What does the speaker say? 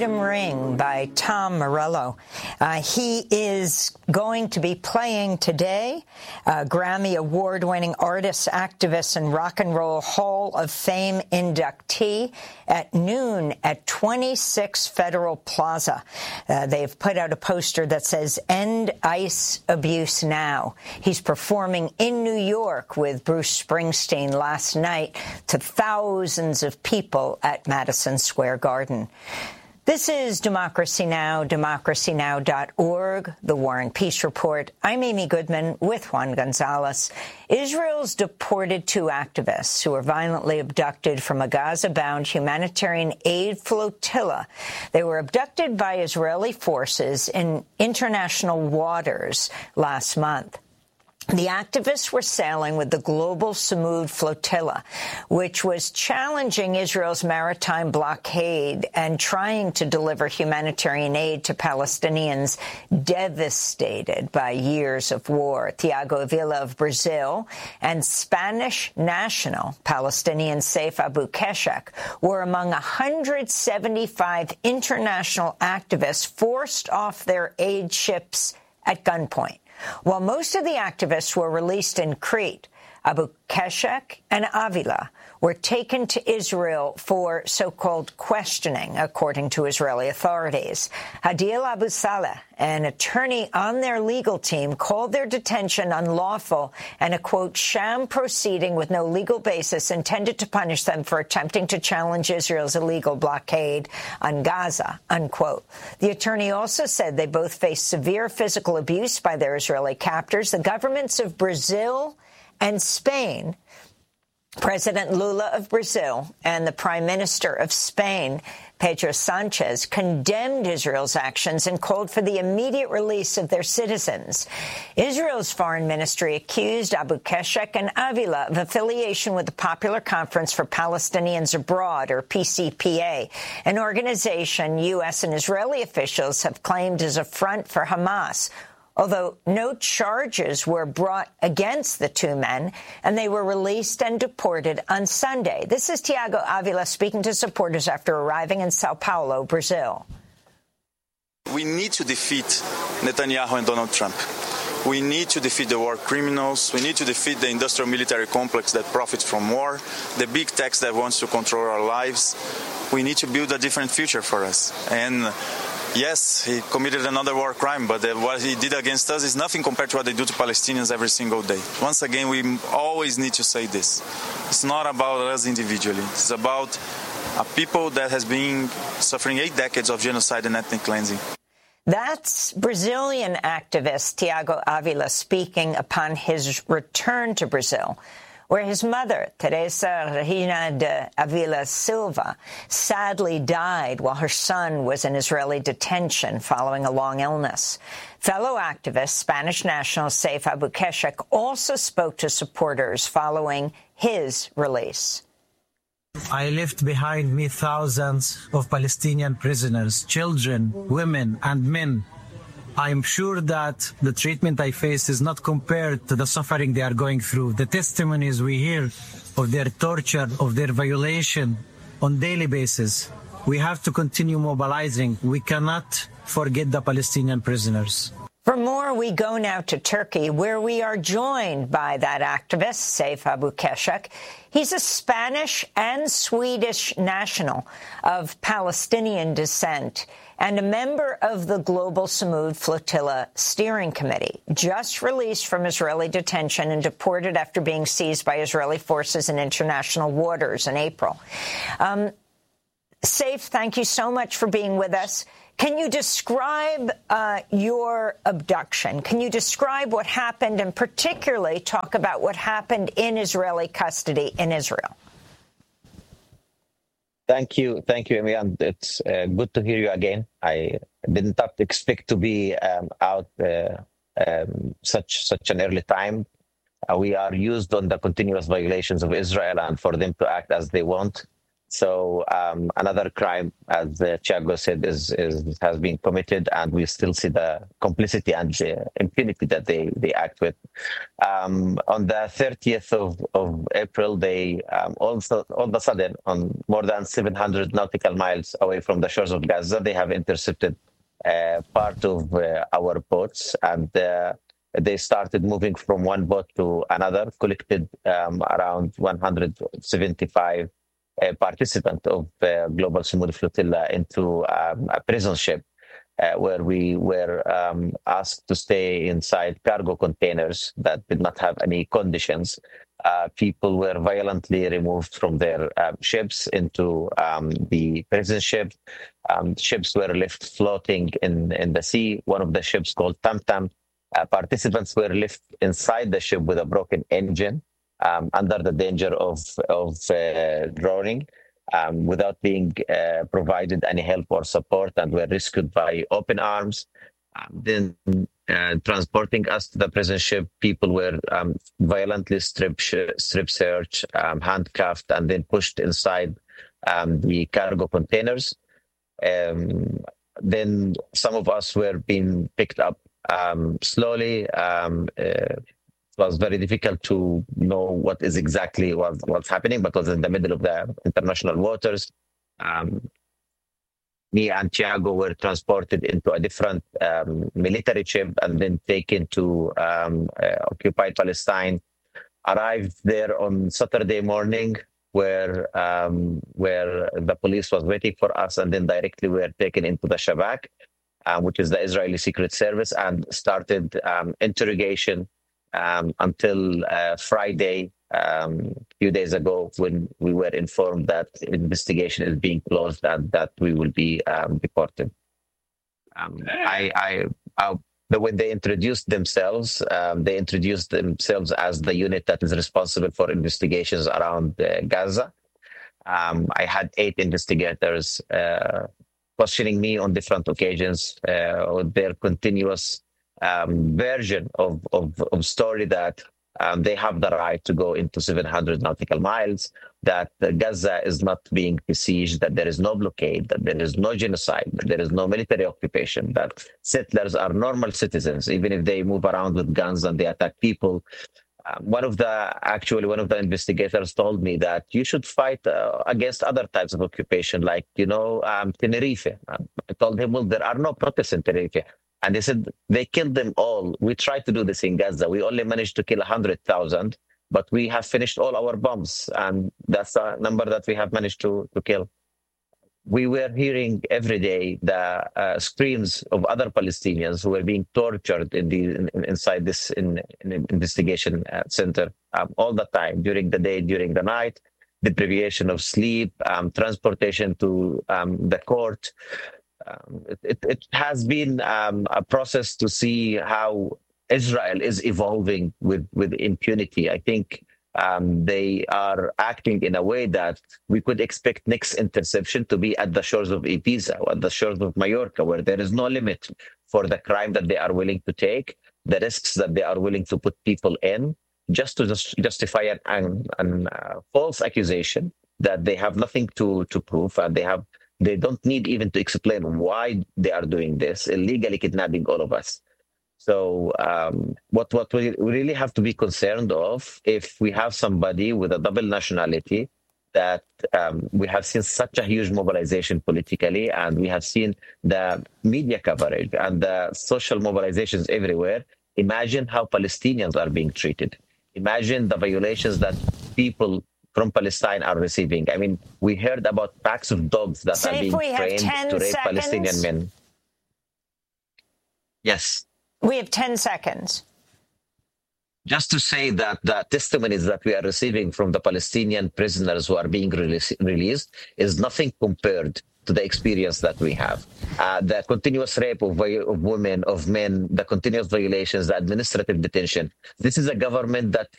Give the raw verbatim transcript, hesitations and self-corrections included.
Freedom Ring by Tom Morello. Uh, he is going to be playing today, uh, Grammy Award-winning artist, activist, and Rock and Roll Hall of Fame inductee at noon at twenty-six Federal Plaza. Uh, they've put out a poster that says, "End ICE Abuse Now." He's performing in New York with Bruce Springsteen last night to thousands of people at Madison Square Garden. This is Democracy Now!, democracy now dot org, the War and Peace Report. I'm Amy Goodman with Juan Gonzalez. Israel's deported two activists who were violently abducted from a Gaza-bound humanitarian aid flotilla. They were abducted by Israeli forces in international waters last month. The activists were sailing with the global Samud flotilla, which was challenging Israel's maritime blockade and trying to deliver humanitarian aid to Palestinians devastated by years of war. Tiago Avila of Brazil and Spanish national Palestinian Saif Abu Keshek were among one hundred seventy-five international activists forced off their aid ships at gunpoint. While most of the activists were released in Crete, Abu Keshek and Avila were taken to Israel for so-called questioning, according to Israeli authorities. Hadil Abu Saleh, an attorney on their legal team, called their detention unlawful and a, quote, sham proceeding with no legal basis intended to punish them for attempting to challenge Israel's illegal blockade on Gaza, unquote. The attorney also said they both faced severe physical abuse by their Israeli captors. The governments of Brazil and Spain, President Lula of Brazil and the Prime Minister of Spain, Pedro Sanchez, condemned Israel's actions and called for the immediate release of their citizens. Israel's foreign ministry accused Abu Keshek and Avila of affiliation with the Popular Conference for Palestinians Abroad, or P C P A, an organization U S and Israeli officials have claimed is a front for Hamas, although no charges were brought against the two men, and they were released and deported on Sunday. This is Tiago Avila speaking to supporters after arriving in Sao Paulo, Brazil. We need to defeat Netanyahu and Donald Trump. We need to defeat the war criminals. We need to defeat the industrial military complex that profits from war, the big techs that wants to control our lives. We need to build a different future for us. And yes, he committed another war crime, but what he did against us is nothing compared to what they do to Palestinians every single day. Once again, we always need to say this. It's not about us individually. It's about a people that has been suffering eight decades of genocide and ethnic cleansing. That's Brazilian activist Tiago Avila speaking upon his return to Brazil, where his mother, Teresa Regina de Avila Silva, sadly died while her son was in Israeli detention following a long illness. Fellow activist, Spanish national Saif Abu Keshek, also spoke to supporters following his release. I left behind me thousands of Palestinian prisoners, children, women, and men. I am sure that the treatment I face is not compared to the suffering they are going through. The testimonies we hear of their torture, of their violation on daily basis. We have to continue mobilizing. We cannot forget the Palestinian prisoners. For more, we go now to Turkey, where we are joined by that activist, Saif Abu Keshek. He's a Spanish and Swedish national of Palestinian descent and a member of the Global Samud Flotilla Steering Committee, just released from Israeli detention and deported after being seized by Israeli forces in international waters in April. Um, Saif, thank you so much for being with us. Can you describe uh, your abduction? Can you describe what happened and particularly talk about what happened in Israeli custody in Israel? Thank you. Thank you, Amy. And it's uh, good to hear you again. I didn't expect to be um, out uh, um, such such an early time. Uh, we are used on the continuous violations of Israel and for them to act as they want. So um, another crime, as uh, Thiago said, is, is has been committed, and we still see the complicity and the impunity that they, they act with. Um, on the thirtieth of, of April, they um, also, all of a sudden, on more than seven hundred nautical miles away from the shores of Gaza, they have intercepted uh, part of uh, our boats, and uh, they started moving from one boat to another, collected um, around one hundred seventy-five a participant of uh, Global Sumud Flotilla into um, a prison ship uh, where we were um, asked to stay inside cargo containers that did not have any conditions. Uh, people were violently removed from their uh, ships into um, the prison ship. Um, ships were left floating in, in the sea. One of the ships called Tam Tam. Uh, participants were left inside the ship with a broken engine. Um, under the danger of of uh, drowning, um, without being uh, provided any help or support, and were rescued by open arms. Um, then uh, transporting us to the prison ship, people were um, violently strip strip searched, um, handcuffed, and then pushed inside um, the cargo containers. Um, then some of us were being picked up um, slowly. Um, uh, It was very difficult to know what is exactly what, what's happening, but was in the middle of the international waters. Um, me and Thiago were transported into a different um, military ship and then taken to um, uh, occupied Palestine. Arrived there on Saturday morning, where um, where the police was waiting for us, and then directly we were taken into the Shabak, uh, which is the Israeli Secret Service, and started um, interrogation. Um, until uh, Friday, um, a few days ago, when we were informed that investigation is being closed and that we will be um, deported. Um, I, I, I, when they introduced themselves, um, they introduced themselves as the unit that is responsible for investigations around uh, Gaza. Um, I had eight investigators uh, questioning me on different occasions uh, on their continuous Um, version of, of, of story that um, they have the right to go into seven hundred nautical miles, that uh, Gaza is not being besieged, that there is no blockade, that there is no genocide, that there is no military occupation, that settlers are normal citizens, even if they move around with guns and they attack people. Um, one of the, actually, one of the investigators told me that you should fight uh, against other types of occupation, like, you know, um, Tenerife. Um, I told him, well, there are no protests in Tenerife. And they said they killed them all. We tried to do this in Gaza. We only managed to kill one hundred thousand, but we have finished all our bombs. And that's the number that we have managed to, to kill. We were hearing every day the uh, screams of other Palestinians who were being tortured in the in, inside this in, in investigation uh, center um, all the time, during the day, during the night, deprivation of sleep, um, transportation to um, the court. Um, it, it has been um, a process to see how Israel is evolving with, with impunity. I think um, they are acting in a way that we could expect next interception to be at the shores of Ibiza or at the shores of Mallorca, where there is no limit for the crime that they are willing to take, the risks that they are willing to put people in, just to just justify an, an, an uh, false accusation that they have nothing to, to prove, and they have They don't need even to explain why they are doing this, illegally kidnapping all of us. So um, what, what we really have to be concerned of, if we have somebody with a double nationality, that um, we have seen such a huge mobilization politically, and we have seen the media coverage and the social mobilizations everywhere. Imagine how Palestinians are being treated. Imagine the violations that people from Palestine are receiving. I mean, we heard about packs of dogs that Say are being trained to rape seconds. Palestinian men. Yes. We have ten seconds. Just to say that the testimonies that we are receiving from the Palestinian prisoners who are being release, released is nothing compared to the experience that we have. Uh, the continuous rape of, of women, of men, the continuous violations, the administrative detention. This is a government that